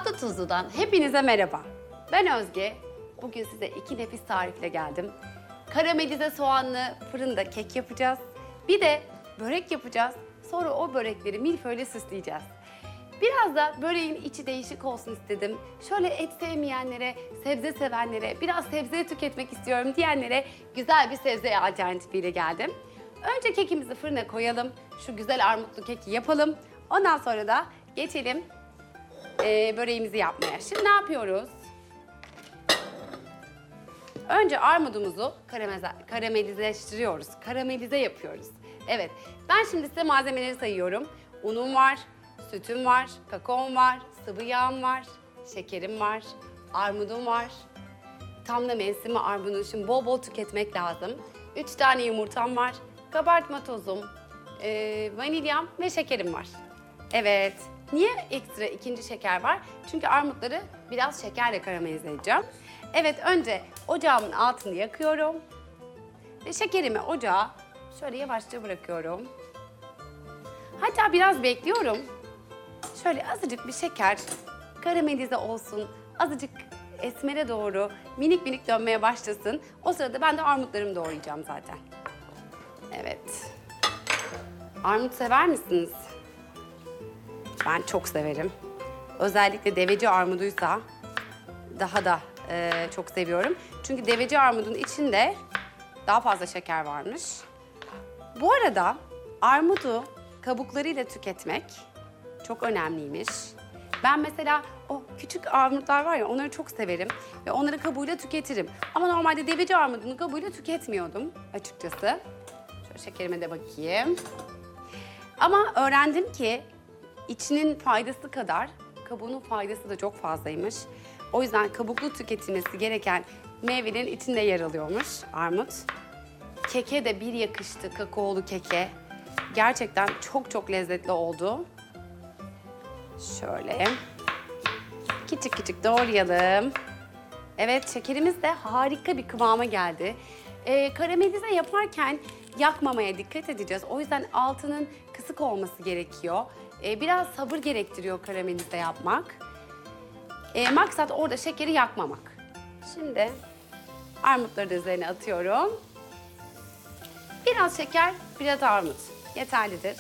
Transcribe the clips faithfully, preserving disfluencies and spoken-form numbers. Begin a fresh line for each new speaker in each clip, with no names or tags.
Tatlı Tuzlu'dan hepinize merhaba. Ben Özge. Bugün size iki nefis tarifle geldim. Karamelize soğanlı fırında kek yapacağız. Bir de börek yapacağız. Sonra o börekleri milföyle süsleyeceğiz. Biraz da böreğin içi değişik olsun istedim. Şöyle et sevmeyenlere, sebze sevenlere, biraz sebze tüketmek istiyorum diyenlere güzel bir sebze alternatifiyle geldim. Önce kekimizi fırına koyalım. Şu güzel armutlu keki yapalım. Ondan sonra da geçelim e, böreğimizi yapmaya. Şimdi ne yapıyoruz? Önce armudumuzu karamelize, karamelizeleştiriyoruz. Karamelize yapıyoruz. Evet, ben şimdi size malzemeleri sayıyorum. Unum var, sütüm var, kakaom var, sıvı yağım var, şekerim var, armudum var. Tam da mevsimi armudun için bol bol tüketmek lazım. Üç tane yumurtam var, kabartma tozum, e, vanilyam ve şekerim var. Evet, niye ekstra ikinci şeker var? Çünkü armutları biraz şekerle karamelize edeceğim. Evet, önce ocağımın altını yakıyorum ve şekerimi ocağa şöyle yavaşça bırakıyorum. Hatta biraz bekliyorum. Şöyle azıcık bir şeker karamelize olsun, azıcık esmere doğru minik minik dönmeye başlasın. O sırada ben de armutlarımı doğrayacağım zaten. Evet. Armut sever misiniz? Ben çok severim. Özellikle deveci armuduysa daha da e, çok seviyorum. Çünkü deveci armudun içinde daha fazla şeker varmış. Bu arada armudu kabuklarıyla tüketmek çok önemliymiş. Ben mesela o küçük armutlar var ya, onları çok severim ve onları kabuğuyla tüketirim. Ama normalde deveci armudunu kabuğuyla tüketmiyordum açıkçası. Şöyle şekerime de bakayım. Ama öğrendim ki içinin faydası kadar kabuğunun faydası da çok fazlaymış. O yüzden kabuklu tüketilmesi gereken meyvelerin içinde yer alıyormuş armut. Keke de bir yakıştı, kakaolu keke. Gerçekten çok çok lezzetli oldu. Şöyle küçük küçük doğrayalım. Evet, şekerimiz de harika bir kıvama geldi. Ee, karamelize yaparken yakmamaya dikkat edeceğiz. O yüzden altının kısık olması gerekiyor. Ee, biraz sabır gerektiriyor karamelize yapmak. Ee, maksat orada şekeri yakmamak. Şimdi armutları da üzerine atıyorum. Biraz şeker, biraz armut. Yeterlidir.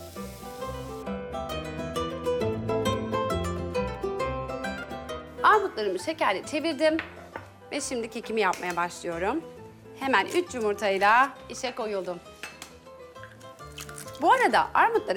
Armutlarımı şekerle çevirdim ve şimdi kekimi yapmaya başlıyorum. Hemen üç yumurtayla işe koyuldum. Bu arada armutları